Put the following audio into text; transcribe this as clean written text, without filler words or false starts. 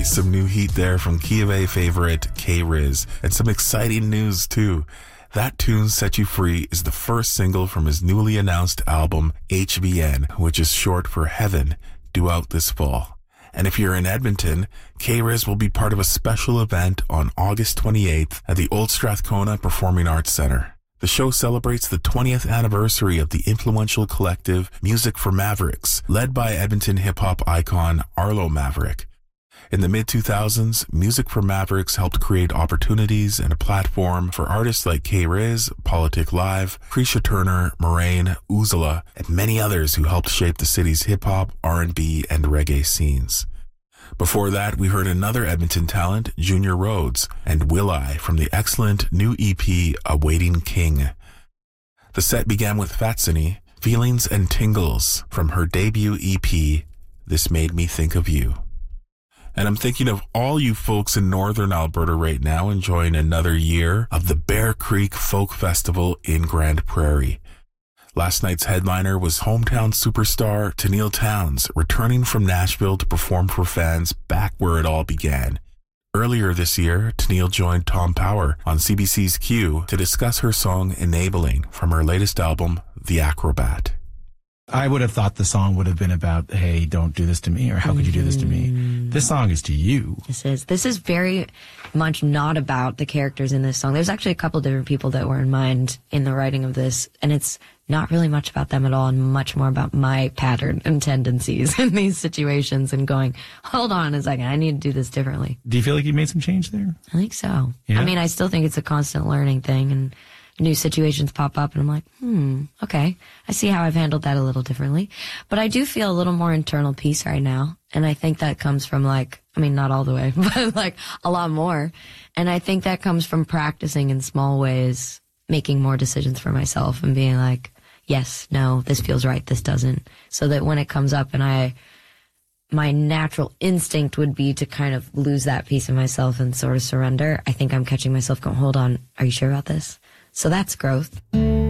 some new heat there from Key of A favorite K-Riz, and some exciting news too. That Tune Set You Free is the first single from his newly announced album HVN, which is short for Heaven, due out this fall. And if you're in Edmonton, K-Riz will be part of a special event on August 28th at the Old Strathcona Performing Arts Centre. The show celebrates the 20th anniversary of the influential collective Music for Mavericks, led by Edmonton hip-hop icon Arlo Maverick. In the mid-2000s, Music for Mavericks helped create opportunities and a platform for artists like K-Riz, Politic Live, Krisha Turner, Moraine, Uzala, and many others who helped shape the city's hip-hop, R&B, and reggae scenes. Before that, we heard another Edmonton talent, Junior Rhodes, and Will I from the excellent new EP, Awaiting King. The set began with Fatsini, Feelings and Tingles, from her debut EP, This Made Me Think of You. And I'm thinking of all you folks in northern Alberta right now enjoying another year of the Bear Creek Folk Festival in Grand Prairie. Last night's headliner was hometown superstar Tennille Townes, returning from Nashville to perform for fans back where it all began. Earlier this year, Tennille joined Tom Power on CBC's Q to discuss her song Enabling from her latest album, The Acrobat. I would have thought the song would have been about, hey, don't do this to me, or how could you do this to me? This song is to you. This is very much not about the characters in this song. There's actually a couple different people that were in mind in the writing of this, and it's not really much about them at all, and much more about my pattern and tendencies in these situations and going, hold on a second, I need to do this differently. Do you feel like you made some change there? I think so. Yeah? I mean, I still think it's a constant learning thing, and new situations pop up, and I'm like, okay, I see how I've handled that a little differently. But I do feel a little more internal peace right now, and I think that comes from not all the way, but a lot more. And I think that comes from practicing in small ways, making more decisions for myself and being like, yes, no, this feels right, this doesn't. So that when it comes up and my natural instinct would be to kind of lose that piece of myself and sort of surrender, I think I'm catching myself going, hold on, are you sure about this? So that's growth.